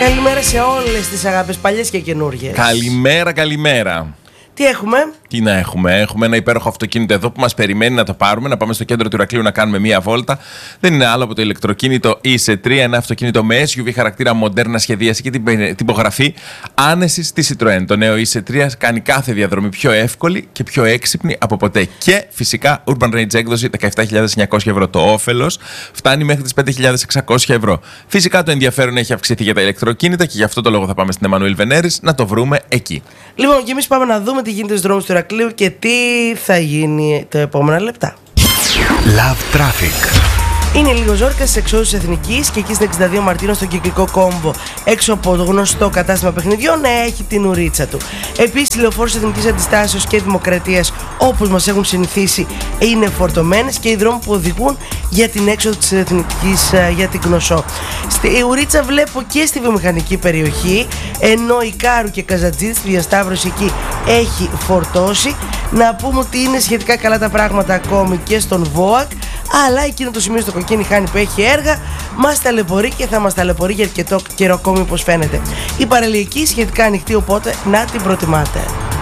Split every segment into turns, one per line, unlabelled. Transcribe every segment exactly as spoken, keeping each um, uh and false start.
Καλημέρα σε όλες τις αγάπες, παλιές και καινούργιες.
Καλημέρα, καλημέρα.
Τι έχουμε?
Τι να έχουμε, έχουμε ένα υπέροχο αυτοκίνητο εδώ που μας περιμένει να το πάρουμε, να πάμε στο κέντρο του Ηρακλείου να κάνουμε μία βόλτα. Δεν είναι άλλο από το ηλεκτροκίνητο ι σι τρία, ένα αυτοκίνητο με ες γιου βι χαρακτήρα, μοντέρνα σχεδίαση και την τυπογραφή άνεσης της Citroën. Το νέο ι σι τρία κάνει κάθε διαδρομή πιο εύκολη και πιο έξυπνη από ποτέ. Και φυσικά Urban Range έκδοση δεκαεπτά χιλιάδες εννιακόσια ευρώ. Το όφελος φτάνει μέχρι τις πέντε χιλιάδες εξακόσια ευρώ. Φυσικά το ενδιαφέρον έχει αυξηθεί για τα ηλεκτροκίνητα και γι' αυτό το λόγο θα πάμε στην Εμμανουήλ Βενέρης να το βρούμε εκεί.
Λοιπόν, και εμείς πάμε να δούμε τι γίνεται στους δρόμους του Ηρακλείου και τι θα γίνει τα επόμενα λεπτά.
Love Traffic.
Είναι λίγο ζόρκα στις εξόδους Εθνικής και εκεί στην εξήντα δύο Μαρτίνου στον Κυκλικό Κόμβο, έξω από το γνωστό κατάστημα παιχνιδιών, να έχει την ουρίτσα του. Επίσης, οι λεωφόροι Εθνικής Αντιστάσεως και Δημοκρατίας, όπως μας έχουν συνηθίσει, είναι φορτωμένες και οι δρόμοι που οδηγούν για την έξοδο της Εθνικής για την Κνωσό. Στη ουρίτσα βλέπω και στη βιομηχανική περιοχή, ενώ η Κάρου και Καζατζίδη στη διασταύρωση εκεί έχει φορτώσει. Να πούμε ότι είναι σχετικά καλά τα πράγματα ακόμη και στον ΒΟΑΚ, αλλά εκείνο το σημείο στο κοκκίνι χάνει που έχει έργα μας ταλαιπωρεί και θα μας ταλαιπωρεί για αρκετό καιρό ακόμη, όπως φαίνεται. Η παραλιακή σχετικά ανοιχτή, οπότε να την προτιμάτε.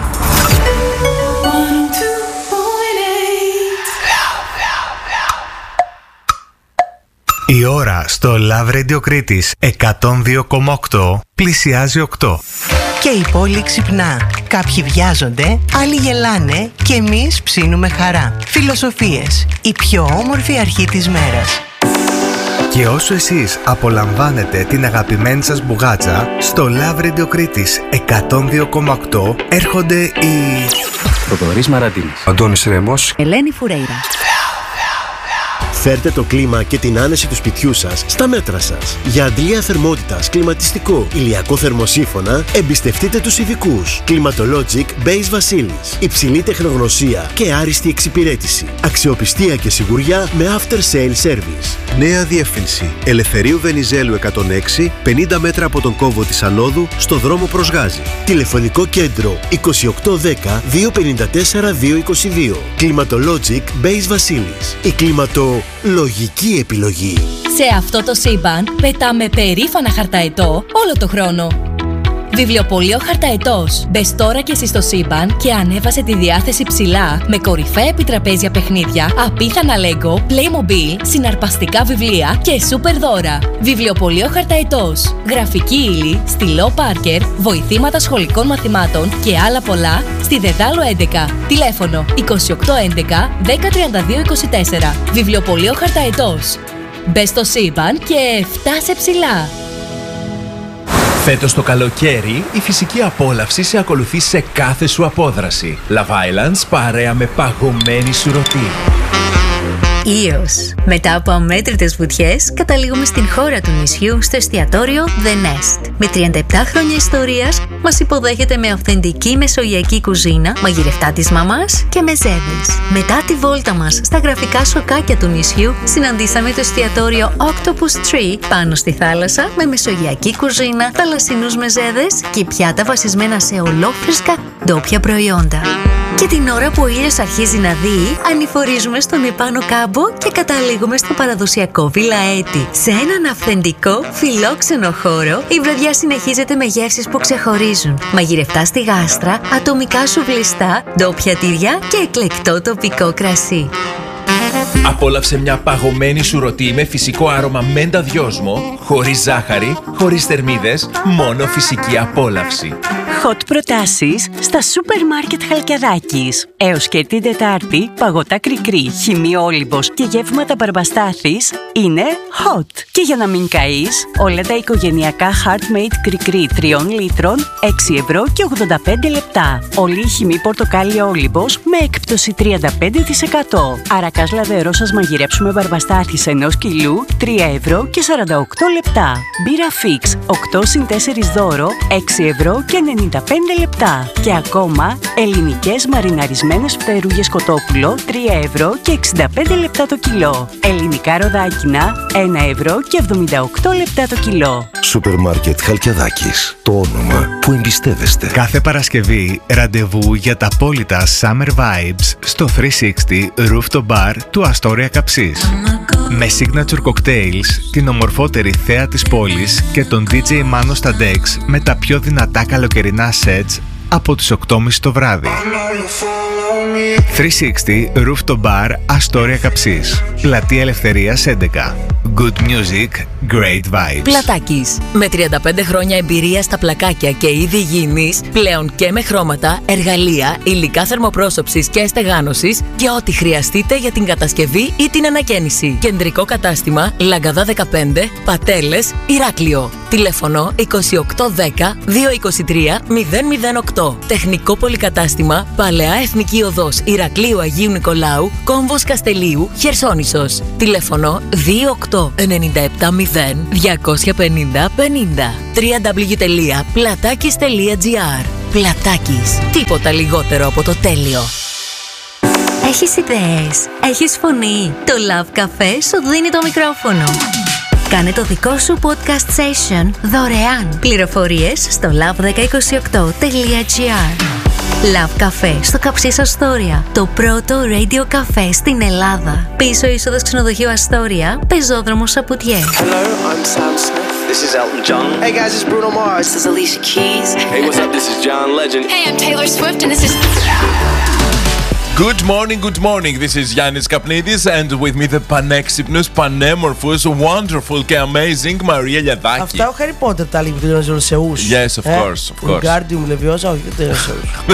Η ώρα στο Love Radio Κρήτης εκατόν δύο κόμμα οκτώ πλησιάζει οκτώ.
Και η πόλη ξυπνά. Κάποιοι βιάζονται, άλλοι γελάνε και εμείς ψήνουμε χαρά. Φιλοσοφίες. Η πιο όμορφη αρχή της μέρας.
Και όσο εσείς απολαμβάνετε την αγαπημένη σας μπουγάτσα, στο Love Radio Κρήτης εκατόν δύο κόμμα οκτώ έρχονται οι...
Θοδωρής Μαραντίνης,
Αντώνης Ρέμος,
Ελένη Φουρέιρα.
Φέρτε το κλίμα και την άνεση του σπιτιού σας στα μέτρα σας. Για αντλία θερμότητας, κλιματιστικό, ηλιακό θερμοσύφωνα, εμπιστευτείτε τους ειδικούς. Climatologic Base Βασίλης. Υψηλή τεχνογνωσία και άριστη εξυπηρέτηση. Αξιοπιστία και σιγουριά με after sale service.
Νέα διεύθυνση. Ελευθερίου Βενιζέλου εκατόν έξι, πενήντα μέτρα από τον κόμβο της Ανόδου, στο δρόμο προς Γάζη.
Τηλεφωνικό κέντρο είκοσι οκτώ δέκα δύο πενήντα τέσσερα δύο είκοσι δύο. Climatologic Base Βασίλης. Η κλιματο... λογική επιλογή.
Σε αυτό το σύμπαν πετάμε περήφανα χαρταετό όλο το χρόνο. Βιβλιοπωλείο Χαρταετός. Μπες τώρα και εσύ στο σύμπαν και ανέβασε τη διάθεση ψηλά με κορυφαία επιτραπέζια παιχνίδια, απίθανα Lego, Playmobil, συναρπαστικά βιβλία και σούπερ δώρα. Βιβλιοπωλείο Χαρταετός. Γραφική ύλη, στυλό Πάρκερ, βοηθήματα σχολικών μαθημάτων και άλλα πολλά στη Δεδάλο έντεκα. Τηλέφωνο είκοσι οκτώ έντεκα δέκα τριάντα δύο είκοσι τέσσερα. Βιβλιοπωλείο Χαρταετός. Μπες στο σύμπαν και φτάσε ψηλά.
Φέτος το καλοκαίρι, η φυσική απόλαυση σε ακολουθεί σε κάθε σου απόδραση. Love Islands παρέα με παγωμένη σουρωτή.
Ήος. Μετά από αμέτρητες βουτιές, καταλήγουμε στην χώρα του νησιού στο εστιατόριο The Nest. Με τριάντα επτά χρόνια ιστορίας, μας υποδέχεται με αυθεντική μεσογειακή κουζίνα, μαγειρευτά της μαμάς και μεζέδες. Μετά τη βόλτα μας στα γραφικά σοκάκια του νησιού, συναντήσαμε το εστιατόριο Octopus Tree πάνω στη θάλασσα με μεσογειακή κουζίνα, θαλασσινούς μεζέδες και πιάτα βασισμένα σε ολόφρυσκα ντόπια προϊόντα. Και την ώρα που ο ήλιος αρχίζει να δει, ανηφορίζουμε στον επάνω κάμπο και καταλήγουμε στο παραδοσιακό Βιλαέτη. Σε έναν αυθεντικό, φιλόξενο χώρο, η βραδιά συνεχίζεται με γεύσεις που ξεχωρίζουν. Μαγειρευτά στη γάστρα, ατομικά σουβλιστά, ντόπια τυριά και εκλεκτό τοπικό κρασί.
Απόλαυσε μια παγωμένη σουρωτή με φυσικό άρωμα μέντα δυόσμο, χωρίς ζάχαρη, χωρίς θερμίδες, μόνο φυσική απόλαυση.
Hot προτάσεις στα σούπερ μάρκετ Χαλκιαδάκης. Έως και την Τετάρτη, παγωτά κρικρί, χυμείο Όλυμπος και γεύματα Μπαρμπαστάθης είναι hot. Και για να μην καείς, όλα τα οικογενειακά Heartmate κρικρί τριών λίτρων, έξι ευρώ και ογδόντα πέντε λεπτά. Όλη η χυμή πορτοκάλι Όλυμπος με έκπτωση τριάντα πέντε τοις εκατό. Αρακάς λαδερό σας μαγειρέψουμε Μπαρμπαστάθης ενός κιλού, τρία ευρώ και σαράντα οκτώ λεπτά. Μπύρα Fix, οκτώ συν τέσσερα δώρο, έξι ευρώ και ενενήντα πέντε λεπτά. Και ακόμα, ελληνικές μαριναρισμένες φτερούγες κοτόπουλο, τρία ευρώ και εξήντα πέντε λεπτά το κιλό. Ελληνικά ροδάκινα, ένα ευρώ και εβδομήντα οκτώ λεπτά το κιλό.
Σούπερ μάρκετ Χαλκιαδάκης. Το όνομα που εμπιστεύεστε.
Κάθε Παρασκευή, ραντεβού για τα απόλυτα Summer Vibes στο τριακόσια εξήντα Rooftop Bar του Αστόρια Καψής. Με signature cocktails, την ομορφότερη θέα της πόλης και τον ντι τζέι Μάνο στα Dex με τα πιο δυνατά καλοκαιρινά sets από τις οκτώ και μισή το βράδυ. τριακόσια εξήντα Rooftop Bar Αστόρια Καψής. Πλατεία Ελευθερίας έντεκα. Good music, great vibes.
Πλατάκης. Με τριάντα πέντε χρόνια εμπειρία στα πλακάκια και είδη υγιεινής, πλέον και με χρώματα, εργαλεία, υλικά θερμοπρόσωψης και στεγάνωσης και ό,τι χρειαστείτε για την κατασκευή ή την ανακαίνιση. Κεντρικό κατάστημα Λαγκαδά δεκαπέντε, Πατέλες, Ηράκλειο. Τηλέφωνο είκοσι οκτώ δέκα διακόσια είκοσι τρία μηδέν μηδέν οκτώ. Τεχνικό πολυκατάστημα Παλαιά Εθνική Οδός Ηρακλείου Αγίου Νικολάου, Κόμβος Καστελίου, Χερσόνησος. Τηλέφωνο δύο οκτώ εννιά επτά μηδέν διακόσια πενήντα πενήντα. double-u double-u double-u τελεία πλατάκης τελεία τζι άρ. Πλατάκης. Τίποτα λιγότερο από το τέλειο.
Έχεις ιδέες, έχεις φωνή. Το Love Café σου δίνει το μικρόφωνο. Κάνε το δικό σου podcast session δωρεάν. Πληροφορίες στο λαβ δέκα είκοσι οκτώ τελεία τζι άρ. Love Café στο Καψής Αστόρια. Το πρώτο radio cafe στην Ελλάδα. Πίσω είσοδος ξενοδοχείου Αστόρια, πεζόδρομος Σαπουτιέ.
Hello, I'm Sam Smith. This is Elton John. Hey guys, it's Bruno Mars. This is Alicia Keys. Hey, what's up? This is John Legend.
Hey, I'm Taylor Swift and this is...
Good morning, good morning. This is Yannis Kapnidis and with me the πανέξυπνος, πανέμορφος, wonderful και amazing Μαρία Λιαδάκη.
Αυτά ο Harry Potter τα λέει που τελειώνει Ζεουσεούς.
Yes, of course, of course.
Wingardium Leviosa, όχι δεν τελειώνει Ζεούς.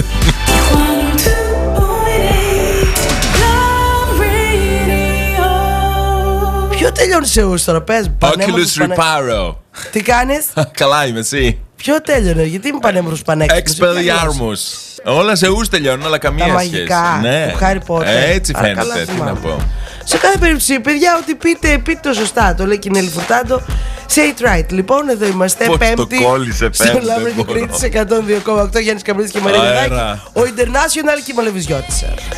Ποιο τελειώνει Ζεούς τώρα, πες.
Oculus Reparo.
Τι κάνεις?
Καλά είμαι, εσύ.
Ποιο τέλειωνε, γιατί είμαι πανέμορφος πανέξυπνος.
Expelliarmus. Όλα σε ους τελειώνουν, αλλά καμία
τα
σχέση.
μαγικά,
Ναι.
του Harry Potter.
Έτσι
Α,
φαίνεται,
καλά
τι
θυμάμαι.
να πω.
Σε κάθε περίπτωση, παιδιά, ό,τι πείτε, πείτε το σωστά. Το λέει και η Νέλη Φουρτάντο. Say it right. Λοιπόν, εδώ είμαστε.
Πώς το
Πέμπτη.
κόλλησε,
Στο
Πέμπτη,
Λαύριο
δεν
του Κρήτης εκατόν δύο κόμμα οκτώ. Γιάννης Καμπρίτης και Μαρία Λιαδάκη. Ο International και η Μαλεβιζιώτησα.